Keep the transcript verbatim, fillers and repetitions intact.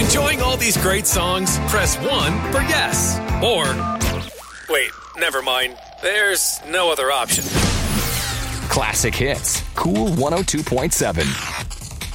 Enjoying all these great songs? Press one for yes. Or, wait, never mind. There's no other option. Classic hits. Cool one oh two point seven.